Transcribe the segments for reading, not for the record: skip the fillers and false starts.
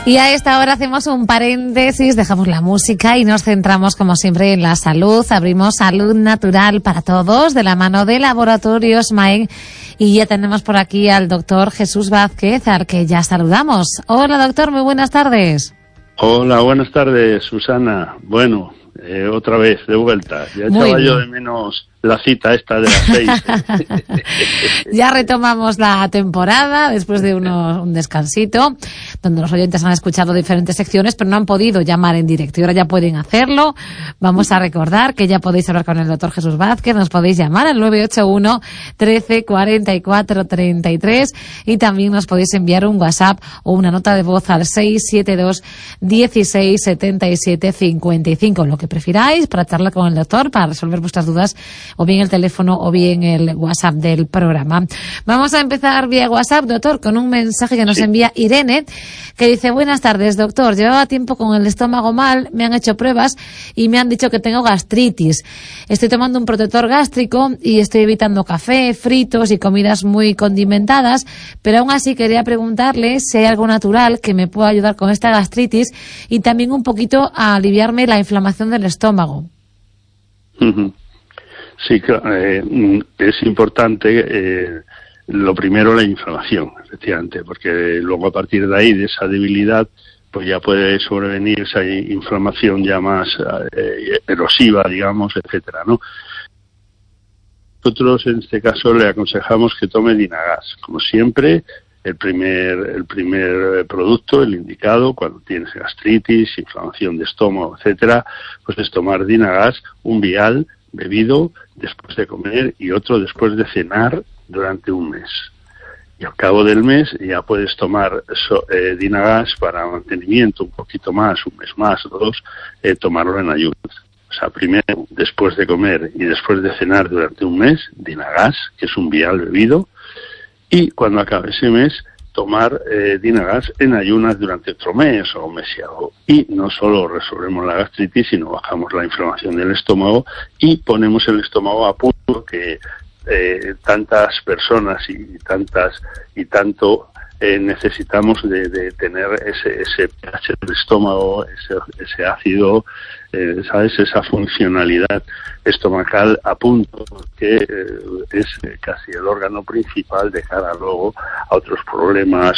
Y a esta hora hacemos un paréntesis, dejamos la música y nos centramos como siempre en la salud. Abrimos Salud Natural para Todos de la mano de Laboratorios Maen y ya tenemos por aquí al doctor Jesús Vázquez, al que ya saludamos. Hola doctor, muy buenas tardes. Hola, buenas tardes Susana. Bueno, otra vez de vuelta. Ya echaba yo de menos la cita esta de las 6. Ya retomamos la temporada después de un descansito, donde los oyentes han escuchado diferentes secciones, pero no han podido llamar en directo y ahora ya pueden hacerlo. Vamos a recordar que ya podéis hablar con el doctor Jesús Vázquez, nos podéis llamar al 981 13 44 33 y también nos podéis enviar un WhatsApp o una nota de voz al 672 16 77 55, lo que prefiráis, para charlar con el doctor, para resolver vuestras dudas, o bien el teléfono o bien el WhatsApp del programa. Vamos a empezar vía WhatsApp, doctor, con un mensaje que nos envía Irene, que dice: buenas tardes, doctor, llevaba tiempo con el estómago mal, me han hecho pruebas y me han dicho que tengo gastritis. Estoy tomando un protector gástrico y estoy evitando café, fritos y comidas muy condimentadas, pero aún así quería preguntarle si hay algo natural que me pueda ayudar con esta gastritis y también un poquito a aliviarme la inflamación del estómago. Sí, es importante lo primero la inflamación, efectivamente, porque luego a partir de ahí, de esa debilidad, pues ya puede sobrevenir esa inflamación ya más erosiva, digamos, etcétera, ¿no? Nosotros en este caso le aconsejamos que tome Dinagas, como siempre. El primer producto, el indicado, cuando tienes gastritis, inflamación de estómago, etcétera, pues es tomar Dinagas, un vial bebido después de comer y otro después de cenar durante un mes. Y al cabo del mes ya puedes tomar Dinagas para mantenimiento un poquito más, un mes más o dos, tomarlo en ayunas. O sea, primero después de comer y después de cenar durante un mes, Dinagas, que es un vial bebido, y cuando acabe ese mes, tomar Dinagas en ayunas durante otro mes o un mes y algo. Y no solo resolvemos la gastritis, sino bajamos la inflamación del estómago y ponemos el estómago a punto, que tantas personas y tanto necesitamos de tener ese pH del estómago, ese ácido, ¿sabes? Esa funcionalidad estomacal a punto, que es casi el órgano principal de cara luego a otros problemas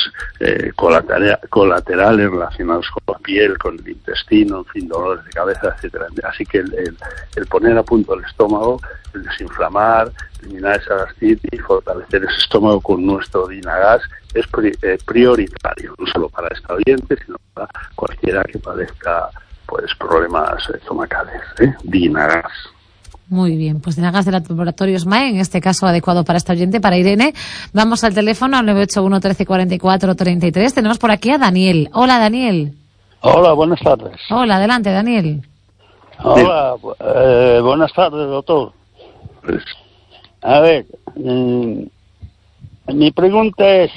colaterales relacionados con la piel, con el intestino, en fin, dolores de cabeza, etcétera. Así que el poner a punto el estómago, el desinflamar, eliminar esa gastritis, fortalecer ese estómago con nuestro Dinagas es prioritario, no solo para esta oyente, sino para cualquiera que padezca pues problemas estomacales. Dinagas. Muy bien, pues Dinagas de Laboratorios Maen, en este caso adecuado para esta oyente, para Irene. Vamos al teléfono al 981 13 44 33. Tenemos por aquí a Daniel. Hola, Daniel. Hola, buenas tardes. Hola, adelante, Daniel. Hola, buenas tardes, doctor. A ver, mi pregunta es: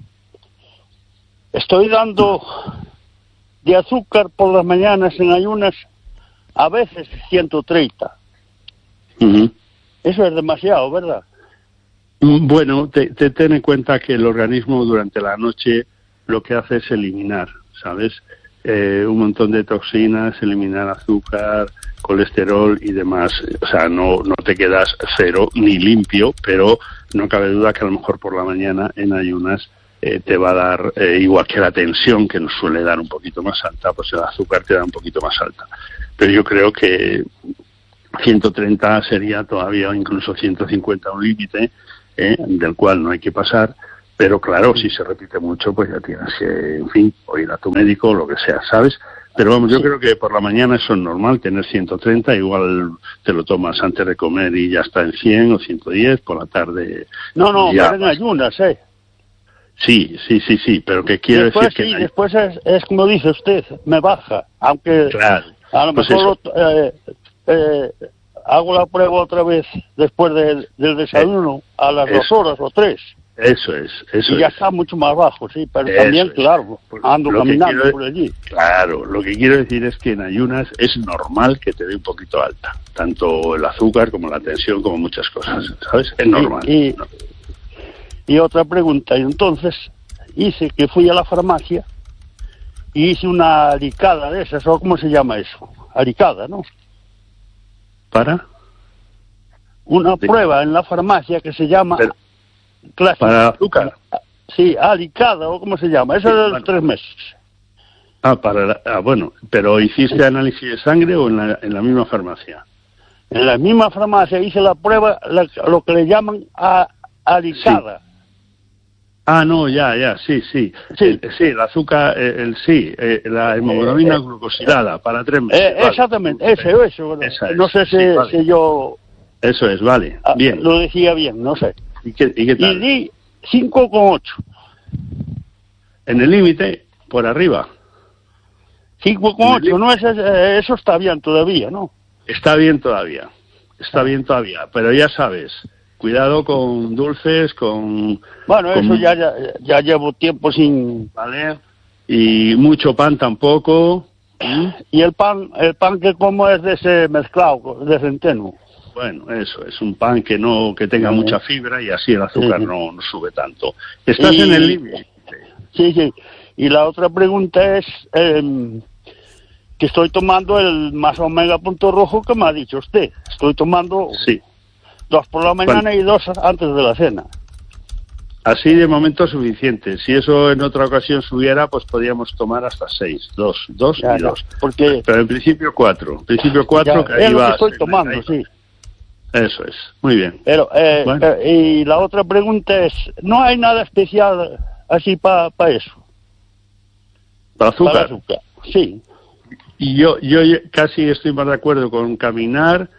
estoy dando de azúcar por las mañanas en ayunas, a veces 130. Eso es demasiado, ¿verdad? Bueno, ten en cuenta que el organismo durante la noche lo que hace es eliminar, ¿sabes? Un montón de toxinas, eliminar azúcar, colesterol y demás. O sea, no te quedas cero ni limpio, pero no cabe duda que a lo mejor por la mañana en ayunas te va a dar, igual que la tensión, que nos suele dar un poquito más alta, pues el azúcar te da un poquito más alta. Pero yo creo que 130 sería todavía, incluso 150, un límite del cual no hay que pasar. Pero claro, si se repite mucho, pues ya tienes que, en fin, o ir a tu médico, lo que sea, ¿sabes? Pero vamos, yo creo que por la mañana eso es normal, tener 130, igual te lo tomas antes de comer y ya está en 100 o 110, por la tarde. No, ya, pero en ayunas, Sí, pero que quiero después, decir que... Sí, después es como dice usted, me baja, aunque claro, a lo pues mejor hago la prueba otra vez después del desayuno, a las 2 horas o 3. Eso es. Y ya está mucho más bajo, sí, pero también, claro, ando caminando por allí. Claro, lo que quiero decir es que en ayunas es normal que te dé un poquito alta, tanto el azúcar como la tensión, como muchas cosas, ¿sabes? Es normal. Y otra pregunta, y entonces hice que fui a la farmacia y hice una aricada de esas, ¿o cómo se llama eso? Aricada, ¿no? ¿Para? Una prueba en la farmacia que se llama... ¿Para azúcar? Sí, aricada, ¿o cómo se llama? Eso de los 3 meses. Bueno, pero ¿hiciste análisis de sangre o en la misma farmacia? En la misma farmacia hice la prueba, lo que le llaman aricada. Sí. No, ya, sí. Sí, el azúcar, la hemoglobina glucosilada para 3 meses. Exactamente, vale. eso. Esa no es, sé sí, vale. si yo... Eso es, vale, bien. Lo decía bien, no sé. ¿Y qué tal? Y di 5,8. En el límite, por arriba. 5,8, no, eso está bien todavía, ¿no? Está bien todavía, pero ya sabes, cuidado con dulces, con... Bueno, eso ya llevo tiempo sin... ¿Vale? Y mucho pan tampoco. Y el pan que como es de ese mezclado, de centeno. Bueno, eso, es un pan que tenga mucha fibra y así el azúcar no sube tanto. Estás en el límite. Sí. Y la otra pregunta es... que estoy tomando el más omega punto rojo que me ha dicho usted. Estoy tomando 2 por la mañana y 2 antes de la cena. Así de momento suficiente. Si eso en otra ocasión subiera, pues podríamos tomar hasta 6. 2 y 2. Pero en principio 4. Que ahí va. Estoy tomando, sí. Eso es. Muy bien. Pero y la otra pregunta es, ¿no hay nada especial así para eso? ¿Para azúcar? Para azúcar, sí. Y yo casi estoy más de acuerdo con caminar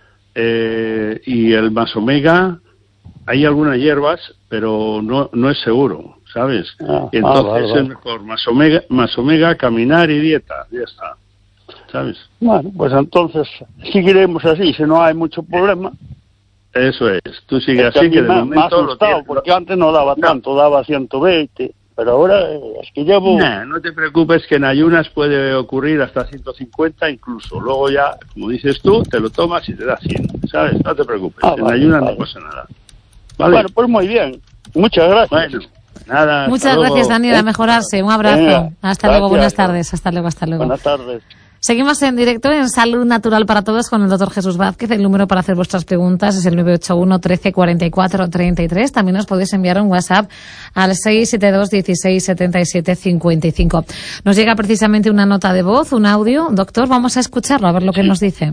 y el más omega. Hay algunas hierbas, pero no es seguro, ¿sabes? Y entonces es mejor más omega, caminar y dieta, ya está, ¿sabes? Bueno, pues entonces seguiremos así, si no hay mucho problema. Eso es, tú sigues así, que de momento... Me ha asustado, porque antes no daba tanto, daba 120... Pero ahora es que llevo... No te preocupes, que en ayunas puede ocurrir hasta 150 incluso. Luego ya, como dices tú, te lo tomas y te da 100, ¿sabes? No te preocupes, ayunas no pasa nada. ¿Vale? Bueno, pues muy bien. Muchas gracias. Bueno, nada. Muchas gracias, Daniel, a mejorarse. Un abrazo. Venga, hasta luego, buenas tardes. Hasta luego. Buenas tardes. Seguimos en directo en Salud Natural para Todos con el doctor Jesús Vázquez. El número para hacer vuestras preguntas es el 981 13 44 33. También os podéis enviar un WhatsApp al 672 16 77 55. Nos llega precisamente una nota de voz, un audio. Doctor, vamos a escucharlo, a ver lo que nos dice.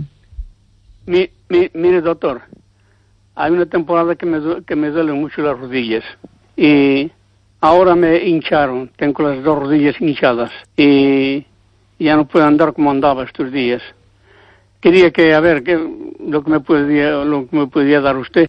Mire, doctor, hay una temporada que me duelen mucho las rodillas y ahora me hincharon. Tengo las 2 rodillas hinchadas y ya no puedo andar como andaba estos días. Quería lo que me podía dar usted.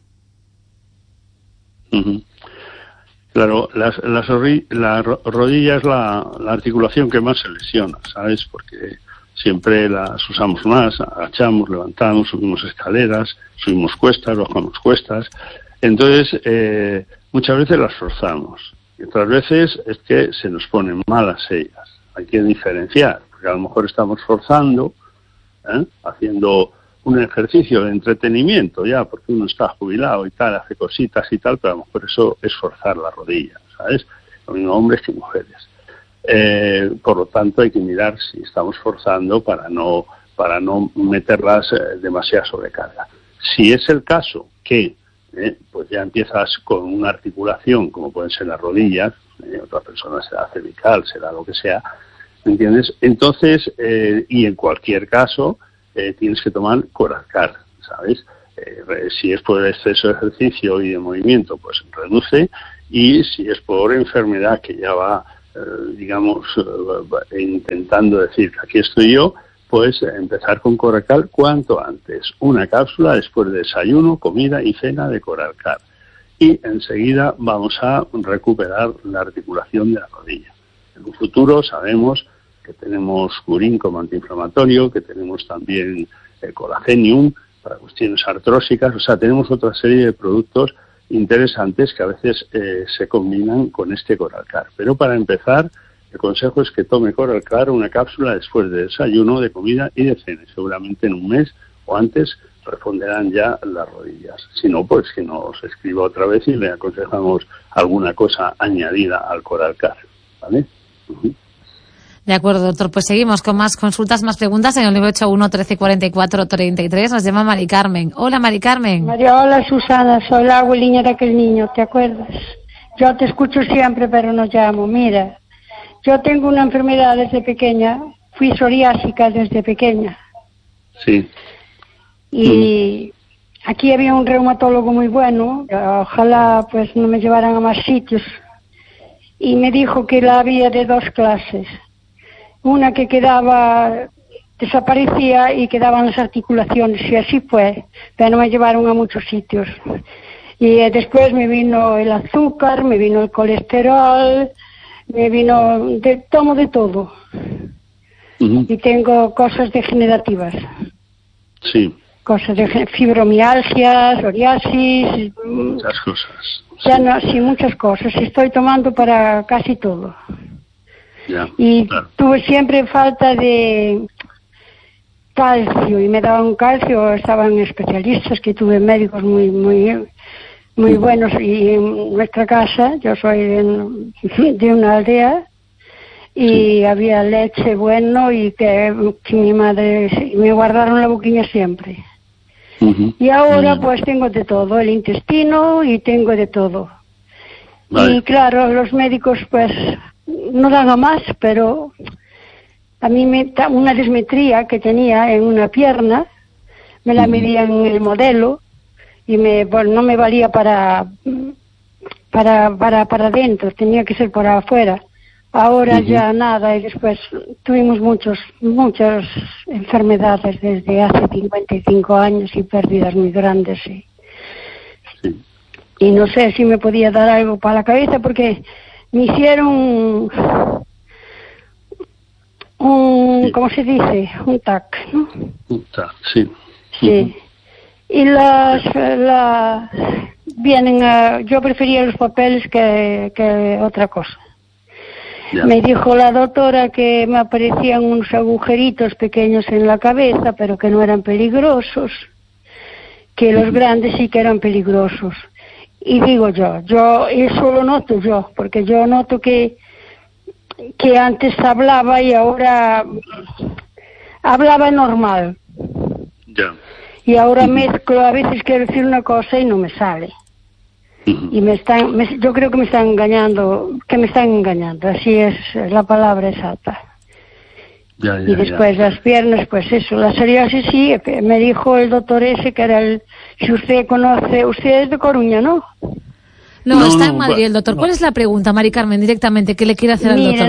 Claro, la rodilla es la articulación que más se lesiona, ¿sabes? Porque siempre las usamos más, agachamos, levantamos, subimos escaleras, subimos cuestas, bajamos cuestas. Entonces, muchas veces las forzamos. Y otras veces es que se nos ponen malas ellas. Hay que diferenciar, porque a lo mejor estamos forzando, haciendo un ejercicio de entretenimiento ya, porque uno está jubilado y tal, hace cositas y tal, pero a lo mejor eso es forzar la rodilla, ¿sabes? Lo mismo hombres que mujeres. Por lo tanto, hay que mirar si estamos forzando para no meterlas demasiada sobrecarga. Si es el caso que pues ya empiezas con una articulación, como pueden ser las rodillas, otra persona será cervical, será lo que sea, ¿me entiendes? Entonces, y en cualquier caso, tienes que tomar Coralcar, ¿sabes? Si es por exceso de ejercicio y de movimiento, pues reduce, y si es por enfermedad que ya va, intentando decir que aquí estoy yo, pues empezar con Coralcar cuanto antes. Una cápsula después de desayuno, comida y cena de Coralcar. Y enseguida vamos a recuperar la articulación de la rodilla. En un futuro sabemos que tenemos Curín como antiinflamatorio, que tenemos también Colagenium para cuestiones artrósicas, o sea, tenemos otra serie de productos interesantes que a veces se combinan con este Coralcar. Pero para empezar, el consejo es que tome Coralcar, una cápsula después de desayuno, de comida y de cena. Seguramente en un mes o antes responderán ya las rodillas. Si no, pues que nos escriba otra vez y le aconsejamos alguna cosa añadida al Coralcar, ¿vale? De acuerdo, doctor. Pues seguimos con más consultas, más preguntas en el 981 13 44 33. Nos llama Mari Carmen. Hola, Mari Carmen. María, hola, Susana. Soy la abuelina de aquel niño, ¿te acuerdas? Yo te escucho siempre, pero no llamo. Mira, yo tengo una enfermedad desde pequeña. Fui psoriásica desde pequeña. Sí. Y aquí había un reumatólogo muy bueno. Ojalá pues no me llevaran a más sitios. Y me dijo que la había de dos clases. Una que desaparecía y quedaban las articulaciones, y así fue, pero no me llevaron a muchos sitios. Y después me vino el azúcar, me vino el colesterol, tomo de todo. Y tengo cosas degenerativas. Sí. Cosas de fibromialgia, psoriasis. Muchas cosas. Sí, muchas cosas. Estoy tomando para casi todo. Ya, y claro. Tuve siempre falta de calcio y me daban calcio, estaban especialistas, que tuve médicos muy buenos, y en nuestra casa, yo soy de una aldea, y había leche bueno, y que mi madre me guardaron la boquilla siempre. Y ahora pues tengo de todo, el intestino, y tengo de todo. Vale. Y claro, los médicos pues no dan a más, pero a mí una dismetría que tenía en una pierna, me la medían en el modelo y no me valía para adentro, tenía que ser por afuera. Ahora ya nada, y después tuvimos muchas enfermedades desde hace 55 años y pérdidas muy grandes. Y no sé si me podía dar algo para la cabeza, porque me hicieron ¿cómo se dice? Un TAC, ¿no? Un TAC, sí. Sí. Y yo prefería los papeles que otra cosa. Ya. Me dijo la doctora que me aparecían unos agujeritos pequeños en la cabeza, pero que no eran peligrosos, que los grandes sí que eran peligrosos. Y digo yo eso lo noto yo, porque yo noto que antes hablaba y ahora hablaba normal. Ya. Y ahora mezclo, a veces quiero decir una cosa y no me sale. Y yo creo que me están engañando, así es la palabra exacta. Ya, y después las piernas, pues eso, la psoriasis sí, me dijo el doctor ese que era si usted es de Coruña, ¿no? No, está en Madrid el doctor. ¿Cuál es la pregunta, Mari Carmen, directamente? ¿Qué le quiere hacer al doctor?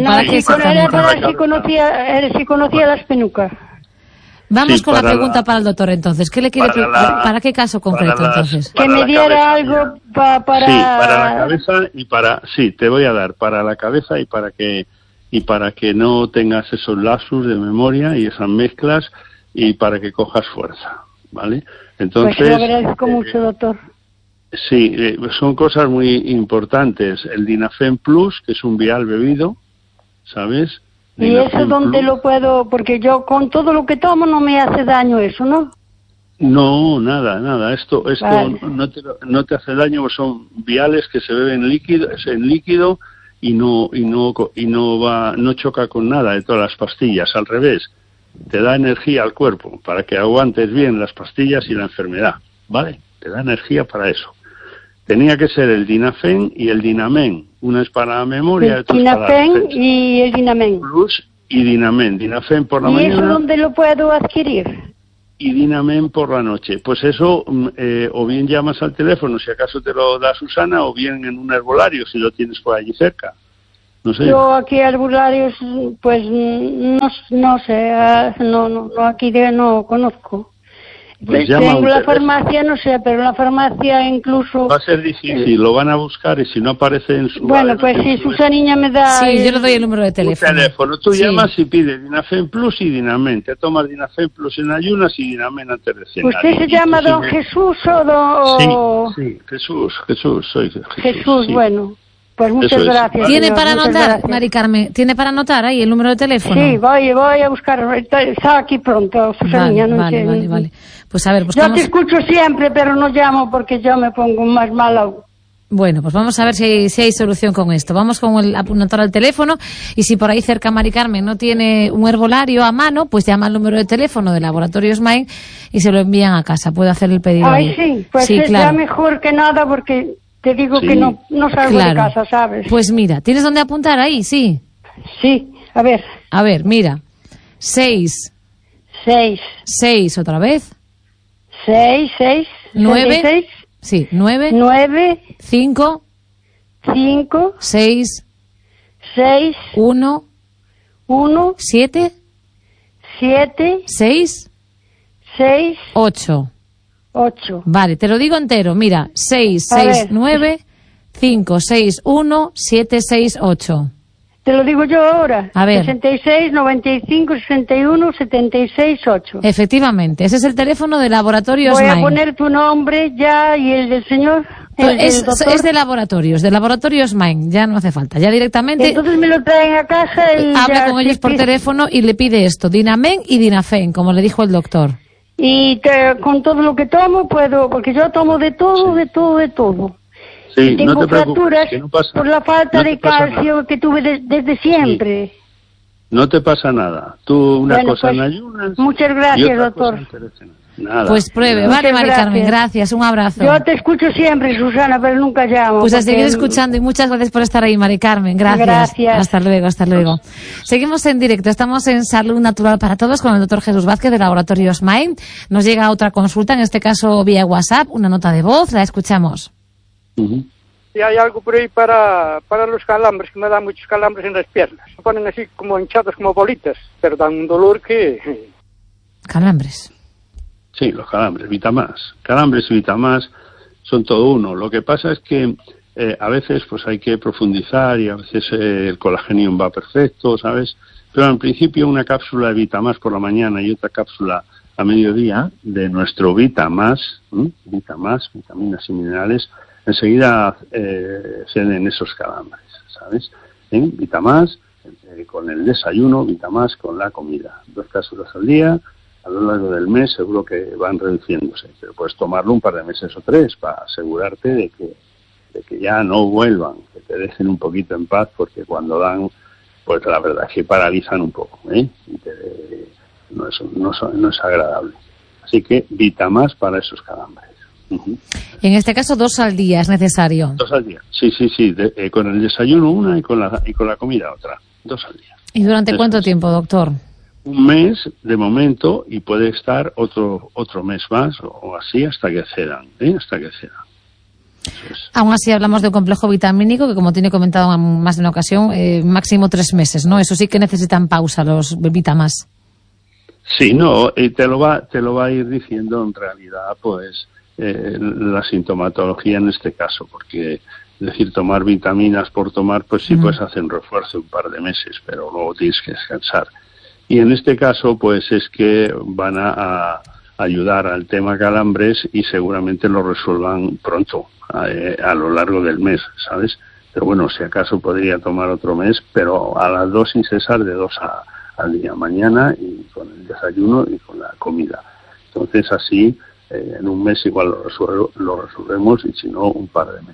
Si conocía las penucas. Vamos con la pregunta para el doctor, entonces. ¿Qué le quiere para qué caso concreto, entonces? Que me diera algo para... Sí, para la cabeza y te voy a dar para la cabeza y para que no tengas esos lapsus de memoria y esas mezclas, y para que cojas fuerza, ¿vale? Entonces... Pues lo agradezco mucho, doctor. Sí, son cosas muy importantes. El Dinafen Plus, que es un vial bebido, ¿sabes? ¿Y eso dónde lo puedo? Porque yo con todo lo que tomo no me hace daño eso, ¿no? No, nada. Esto vale. no te hace daño, porque son viales que se beben en líquido y no choca con nada de todas las pastillas. Al revés, te da energía al cuerpo para que aguantes bien las pastillas y la enfermedad, ¿vale? Te da energía para eso. Tenía que ser el Dinafen y el Dinamen. Una es para la memoria, otra es para la Dinafen y el Dinamen. Plus y Dinamen. Dinafen por la mañana. ¿Y eso dónde lo puedo adquirir? Y Dinamen por la noche. Pues eso, o bien llamas al teléfono, si acaso te lo da Susana, o bien en un herbolario, si lo tienes por allí cerca. No sé. Yo aquí herbolarios, pues no sé, aquí no conozco. Pues tengo la farmacia, no sé, pero la farmacia incluso... Va a ser difícil, lo van a buscar y si no aparece en su... Bueno, pues si Susanilla me da... Sí, yo le doy el número de teléfono. Tú llamas y pides Dinafen Plus y Dinamen. Te tomas Dinafen Plus en ayunas y Dinamen antes de cenar. ¿Usted se llama don Jesús o don...? Sí, Jesús, soy Jesús. Jesús, sí. Bueno. Pues muchas gracias. ¿Tiene para anotar, Mari Carmen? ¿Tiene para anotar ahí el número de teléfono? Sí, voy a buscar. Está aquí pronto, Susanilla. Vale. Pues a ver, buscamos... Yo te escucho siempre, pero no llamo porque yo me pongo más mala. Bueno, pues vamos a ver si hay solución con esto. Vamos con el apuntador al teléfono y si por ahí cerca Mari Carmen no tiene un herbolario a mano, pues llama al número de teléfono de Laboratorios Main y se lo envían a casa. Puede hacer el pedido. Ay, sí, pues sí, es claro. ya mejor que nada porque te digo que no salgo de casa, ¿sabes? Pues mira, ¿tienes dónde apuntar ahí? Sí. Sí, a ver. A ver, mira. 6 otra vez. 6, 9. Sí, 9. 5. 6. 1. 7. 6. 8. Vale, te lo digo entero. Mira, 6, 9, 5, 6, 1, 7, 6, 8. Te lo digo yo ahora. A ver. 66, 95, 61, 76, 8. Efectivamente, ese es el teléfono de Laboratorios Voy Main. a poner tu nombre ya y el del señor. Es de Laboratorios Main, ya no hace falta, ya directamente. Entonces me lo traen a casa y habla con ellos por teléfono y le pide esto, Dinamen y Dinafen, como le dijo el doctor. Y con todo lo que tomo puedo, porque yo tomo de todo. Sí, y tengo no te fracturas preocupes, no pasa, por la falta de calcio que tuve desde siempre. Sí. No te pasa nada. Tú una cosa en pues, ayunas. Muchas gracias, doctor. Nada. Pues pruebe, Nada. vale, Mari Carmen, gracias, un abrazo. Yo te escucho siempre, Susana, pero nunca llamo. Pues a seguir escuchando y muchas gracias por estar ahí, Mari Carmen, gracias. Hasta luego. Seguimos en directo, estamos en Salud Natural para Todos con el doctor Jesús Vázquez de Laboratorios Main. Nos llega otra consulta, en este caso vía WhatsApp, una nota de voz, la escuchamos. Y hay algo por ahí para los calambres, que me dan muchos calambres en las piernas. Se ponen así como hinchados, como bolitas, pero dan un dolor que... Calambres. Sí, los calambres, Vitamás. Calambres y Vitamás son todo uno. Lo que pasa es que a veces pues hay que profundizar y a veces el colagenium va perfecto, ¿sabes? Pero en principio una cápsula de Vitamás por la mañana y otra cápsula a mediodía de nuestro Vitamás, Vitamás, vitaminas y minerales, enseguida ceden esos calambres, ¿sabes? Vitamás con el desayuno, Vitamás con la comida. 2 cápsulas al día, a lo largo del mes seguro que van reduciéndose, pero puedes tomarlo un par de meses o 3 para asegurarte de que ya no vuelvan, que te dejen un poquito en paz, porque cuando dan, pues la verdad es que paralizan un poco, y no es agradable. Así que Vitamás para esos calambres. En este caso 2 al día es necesario. 2 al día, sí, con el desayuno una y con la comida otra, 2 al día. ¿Y durante cuánto tiempo, doctor? Un mes de momento y puede estar otro mes más o así hasta que cedan, hasta que cedan. Aún así hablamos de un complejo vitamínico que, como tiene comentado en más de una ocasión, máximo 3 meses, ¿no? Eso sí que necesitan pausa los Vitamás. Sí, no, te lo va a ir diciendo en realidad, pues, la sintomatología en este caso, porque es decir, tomar vitaminas por tomar, pues sí puedes hacer un refuerzo un par de meses, pero luego tienes que descansar. Y en este caso, pues es que van a ayudar al tema calambres y seguramente lo resuelvan pronto, a lo largo del mes, ¿sabes? Pero bueno, si acaso podría tomar otro mes, pero a las dosis cesar de 2 al día, mañana y con el desayuno y con la comida. Entonces así, en un mes igual lo resolvemos y si no, un par de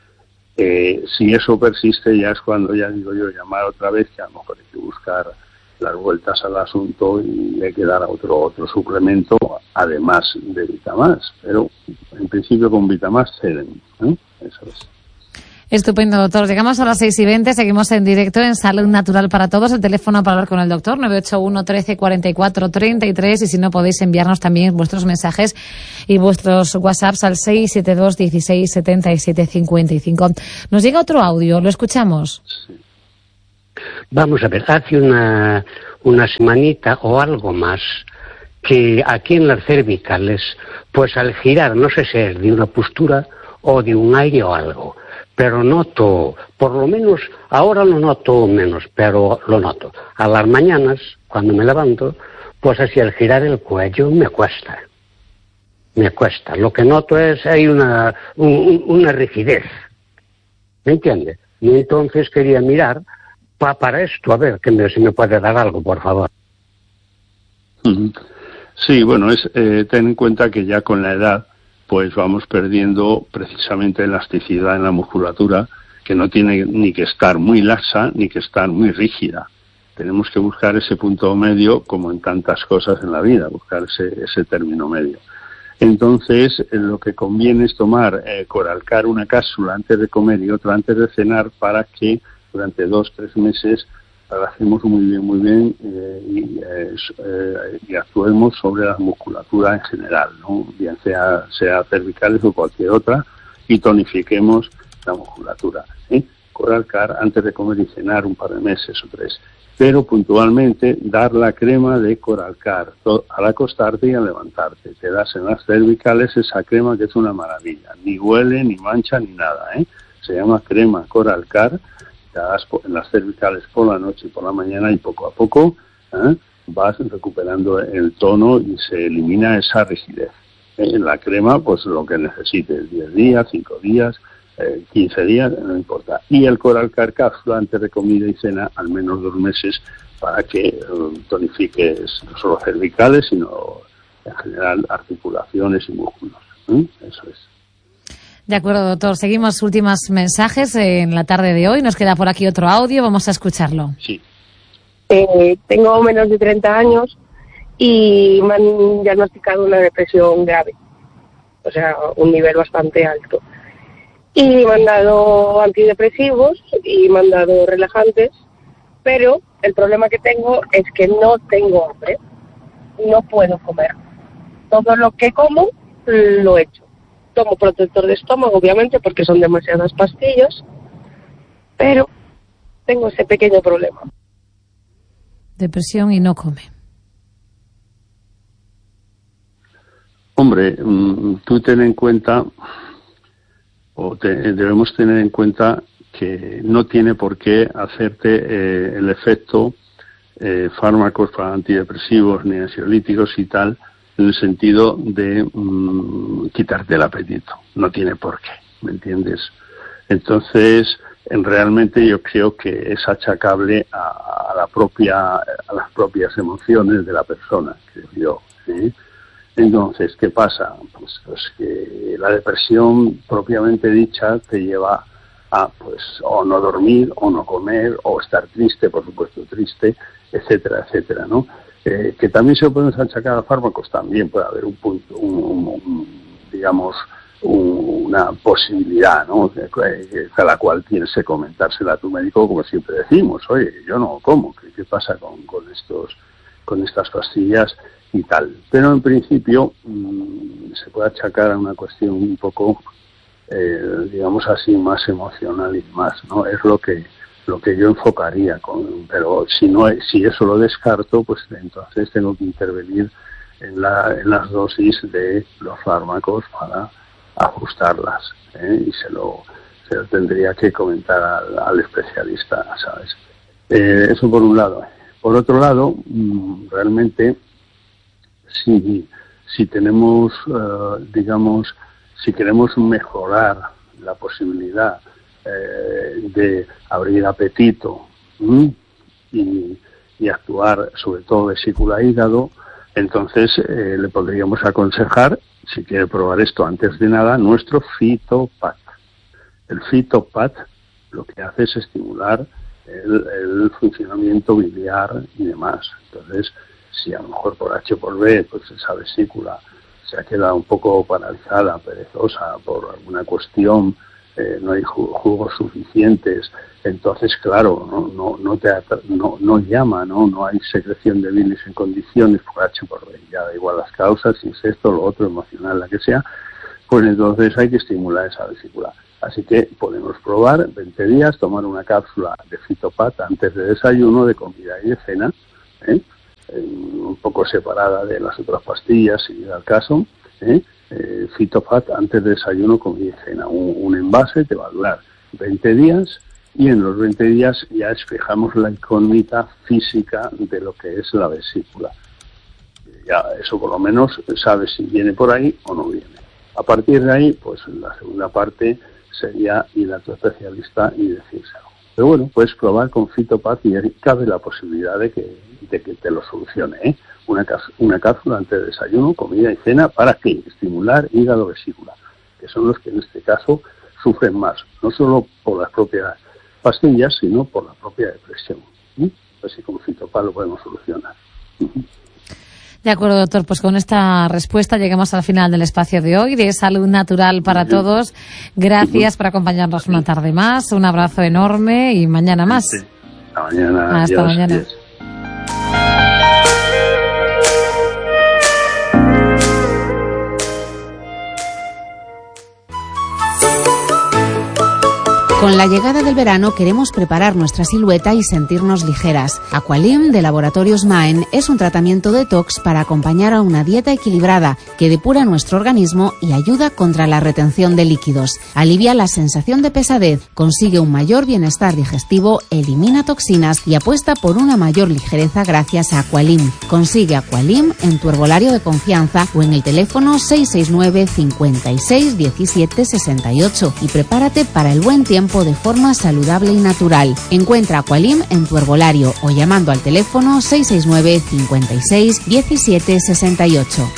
meses. Si eso persiste, ya es cuando, ya digo yo, llamar otra vez, que a lo mejor hay que buscar las vueltas al asunto y hay que dar otro suplemento, además de Vitamás. Pero en principio con Vitamás ceden, eso es. Estupendo, doctor. Llegamos a las 6:20, seguimos en directo en Salud Natural para Todos. El teléfono para hablar con el doctor, 981 13 44 33, y si no podéis enviarnos también vuestros mensajes y vuestros WhatsApps al 672 16 77 55. Nos llega otro audio, lo escuchamos. Sí. Vamos a ver, hace una semanita o algo más que aquí en las cervicales, pues al girar, no sé si es de una postura o de un aire o algo, pero noto, por lo menos ahora lo noto menos, pero lo noto. A las mañanas, cuando me levanto, pues así al girar el cuello me cuesta. Lo que noto es hay una rigidez, ¿me entiende? Y entonces quería mirar para esto, a ver, si me puede dar algo, por favor. Sí, bueno, ten en cuenta que ya con la edad pues vamos perdiendo precisamente elasticidad en la musculatura, que no tiene ni que estar muy laxa ni que estar muy rígida. Tenemos que buscar ese punto medio, como en tantas cosas en la vida, buscar ese término medio. Entonces, lo que conviene es tomar Coralcar, una cápsula antes de comer y otra antes de cenar, para que durante 2-3 meses trabajemos muy bien y actuemos sobre la musculatura en general, ¿no? Bien sea cervicales o cualquier otra, y tonifiquemos la musculatura. Coralcar antes de comer y cenar un par de meses o 3. Pero puntualmente dar la crema de Coralcar al acostarte y al levantarte. Te das en las cervicales esa crema que es una maravilla. Ni huele, ni mancha, ni nada. Se llama crema Coralcar. Te das en las cervicales por la noche y por la mañana, y poco a poco vas recuperando el tono y se elimina esa rigidez. En la crema, pues lo que necesites, 10 días, 5 días, 15 días, no importa. Y el Coralcar cápsula antes de comida y cena, al menos 2 meses, para que tonifiques no solo cervicales, sino en general articulaciones y músculos. Eso es. De acuerdo, doctor. Seguimos últimos mensajes en la tarde de hoy. Nos queda por aquí otro audio. Vamos a escucharlo. Sí. Tengo menos de 30 años y me han diagnosticado una depresión grave. O sea, un nivel bastante alto. Y me han dado antidepresivos y me han dado relajantes. Pero el problema que tengo es que no tengo hambre. No puedo comer. Todo lo que como, lo echo. Tomo protector de estómago, obviamente, porque son demasiadas pastillas, pero tengo ese pequeño problema. Depresión y no come. Hombre, tú ten en cuenta, debemos tener en cuenta que no tiene por qué hacerte el efecto fármacos para antidepresivos ni ansiolíticos y tal, en el sentido de quitarte el apetito. No tiene por qué, ¿me entiendes? Entonces, realmente yo creo que es achacable a las propias emociones de la persona, creo yo. Entonces, ¿qué pasa? Pues que la depresión propiamente dicha te lleva a, pues, o no dormir, o no comer, o estar triste, por supuesto triste, etcétera, etcétera, ¿no? Que también se pueden achacar a fármacos, también puede haber un punto, digamos, una posibilidad, ¿no? A la cual tienes que comentársela a tu médico, como siempre decimos. Oye, yo no como, ¿qué pasa con estas pastillas y tal? Pero en principio se puede achacar a una cuestión un poco, digamos así, más emocional y más, ¿no? Es lo que yo enfocaría, pero si eso lo descarto, pues entonces tengo que intervenir en las dosis de los fármacos para ajustarlas, y se lo tendría que comentar al especialista, ¿sabes? Eso por un lado. Por otro lado, realmente, si tenemos, digamos, si queremos mejorar la posibilidad de abrir apetito y actuar sobre todo vesícula-hígado, entonces le podríamos aconsejar, si quiere probar esto antes de nada, nuestro Phytopat. El Phytopat lo que hace es estimular el funcionamiento biliar y demás. Entonces, si a lo mejor por H o por B, pues esa vesícula se ha quedado un poco paralizada, perezosa por alguna cuestión, no hay jugos suficientes, entonces claro, no llama, no hay secreción de bilis en condiciones por H por B, ya da igual las causas, si es esto, lo otro, emocional, la que sea, pues entonces hay que estimular esa vesícula. Así que podemos probar 20 días, tomar una cápsula de Phytopat antes de desayuno, de comida y de cena, un poco separada de las otras pastillas, si llega el caso, Phytopat antes de desayuno, comida y cena. Un envase te va a durar 20 días y en los 20 días ya despejamos la incógnita física de lo que es la vesícula. Ya eso por lo menos sabes si viene por ahí o no viene. A partir de ahí, pues la segunda parte sería ir a tu especialista y decírselo. Pero bueno, puedes probar con Fitopath y cabe la posibilidad de que te lo solucione, ¿eh? Una cápsula antes de desayuno, comida y cena, ¿para qué? Estimular hígado vesícula, que son los que en este caso sufren más, no solo por las propias pastillas, sino por la propia depresión. Así con Fitopath lo podemos solucionar. De acuerdo, doctor. Pues con esta respuesta llegamos al final del espacio de hoy, de Salud Natural para Todos. Gracias por acompañarnos una tarde más. Un abrazo enorme y mañana más. Hasta mañana. Hasta mañana. Adiós. Con la llegada del verano queremos preparar nuestra silueta y sentirnos ligeras. Aqualim de Laboratorios Maen es un tratamiento detox para acompañar a una dieta equilibrada que depura nuestro organismo y ayuda contra la retención de líquidos. Alivia la sensación de pesadez, consigue un mayor bienestar digestivo, elimina toxinas y apuesta por una mayor ligereza gracias a Aqualim. Consigue Aqualim en tu herbolario de confianza o en el teléfono 669 56 17 68 y prepárate para el buen tiempo de forma saludable y natural. Encuentra Aqualim en tu herbolario o llamando al teléfono 669 56 17 68.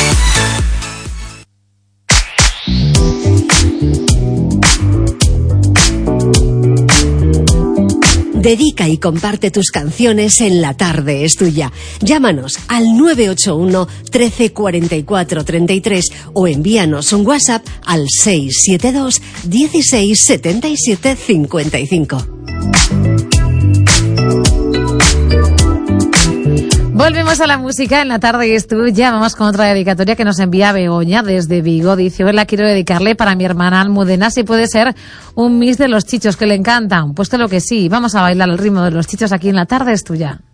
Dedica y comparte tus canciones en La Tarde es Tuya. Llámanos al 981 13 44 33 o envíanos un WhatsApp al 672 16 77 55. Volvemos a la música en La Tarde es Tuya. Vamos con otra dedicatoria que nos envía Begoña desde Vigo. Dice: hoy la quiero dedicarle para mi hermana Almudena, si puede ser un mix de Los Chichos, que le encantan. Pues claro que sí, vamos a bailar al ritmo de Los Chichos aquí en La Tarde es Tuya.